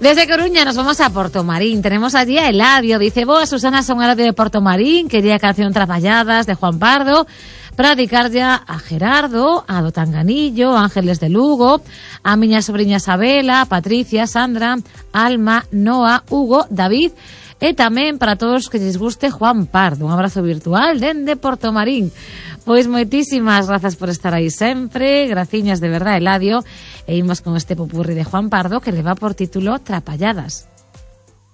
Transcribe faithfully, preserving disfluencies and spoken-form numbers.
Desde Coruña nos vamos a Portomarín. Tenemos allí a Eladio. Dice, boa, Susana, son Eladio de Portomarín. Quería canción Trapalladas de Juan Pardo. Para dedicar ya a Gerardo, a do Tanganillo, a Ángeles de Lugo, a miña sobrinha Sabela, Patricia, Sandra, Alma, Noa, Hugo, David, e tamén para todos que lles guste Juan Pardo. Un abrazo virtual dende Portomarín. Pois moitísimas grazas por estar aí sempre, graciñas de verdade, Eladio, e imos con este popurri de Juan Pardo que le va por título Trapalladas.